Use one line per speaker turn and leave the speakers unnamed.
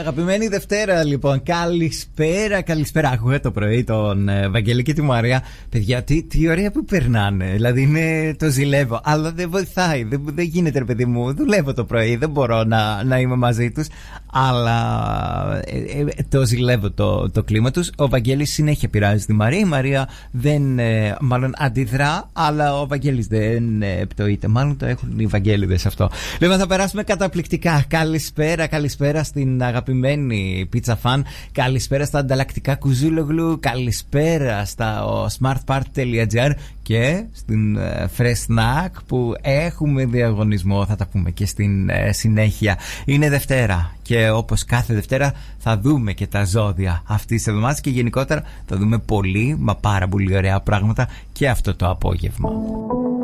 Αγαπημένη Δευτέρα, λοιπόν. Καλησπέρα. Άκουγα το πρωί τον Βαγγέλη και τη Μαρία. Παιδιά, τι ωραία που περνάνε. Δηλαδή, το ζηλεύω. Αλλά δεν βοηθάει. Δεν γίνεται, ρε παιδί μου. Δουλεύω το πρωί. Δεν μπορώ να είμαι μαζί τους. Αλλά το ζηλεύω το κλίμα τους. Ο Βαγγέλης συνέχεια πειράζει τη Μαρία. Η Μαρία μάλλον αντιδρά, αλλά ο Βαγγέλης δεν πτωείται. Μάλλον το έχουν οι Βαγγέλιδες αυτό. Λοιπόν, θα περάσουμε καταπληκτικά. Καλησπέρα στην αγαπημένη Pizza Fan. Καλησπέρα στα ανταλλακτικά Κουζούλογλου. Καλησπέρα στα smartpart.gr και στην Fresh Snack που έχουμε διαγωνισμό. Θα τα πούμε και στην συνέχεια. Είναι Δευτέρα και όπως κάθε Δευτέρα θα δούμε και τα ζώδια αυτής της εβδομάδας και γενικότερα θα δούμε πάρα πολύ ωραία πράγματα και αυτό το απόγευμα.